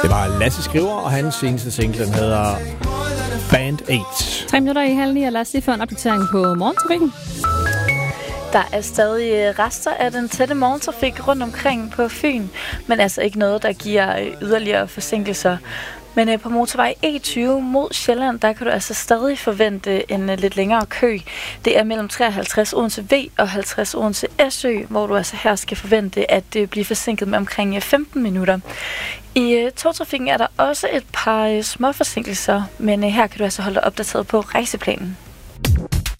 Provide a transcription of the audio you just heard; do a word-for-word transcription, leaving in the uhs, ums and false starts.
Det var Lasse Skriver, og hans seneste single, den hedder Band otte. Tre minutter i halv ni, og lad os lige få en opdatering på morgentrafikken. Der er stadig rester af den tætte morgentrafik rundt omkring på Fyn, men altså ikke noget, der giver yderligere forsinkelser. Men på motorvej E tyve mod Sjælland, der kan du altså stadig forvente en lidt længere kø. Det er mellem treoghalvtreds Odense V og halvtreds Odense Æsø, hvor du altså her skal forvente at det bliver forsinket med omkring femten minutter. I togtrafikken er der også et par små forsinkelser, men her kan du altså holde dig opdateret på rejseplanen.